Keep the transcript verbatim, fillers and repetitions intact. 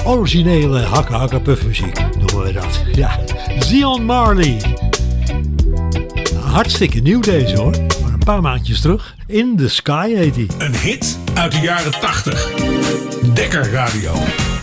Originele hakka-hakka-puffmuziek noemen we dat. Ja, Zion Marley. Hartstikke nieuw deze hoor. Maar een paar maandjes terug. In the Sky heet hij. Een hit uit de jaren tachtig. Dekker Radio.